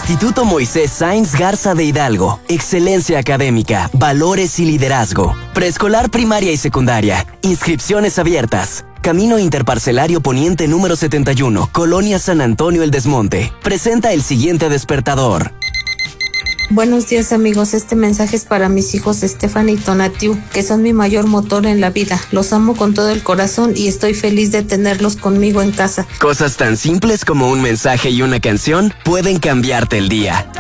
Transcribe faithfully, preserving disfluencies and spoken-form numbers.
Instituto Moisés Sáenz Garza de Hidalgo. Excelencia académica, valores y liderazgo. Preescolar, primaria y secundaria. Inscripciones abiertas. Camino Interparcelario Poniente número setenta y uno, Colonia San Antonio El Desmonte. Presenta el siguiente despertador. Buenos días, amigos. Este mensaje es para mis hijos Estefan y Tonatiu, que son mi mayor motor en la vida. Los amo con todo el corazón y estoy feliz de tenerlos conmigo en casa. Cosas tan simples como un mensaje y una canción pueden cambiarte el día.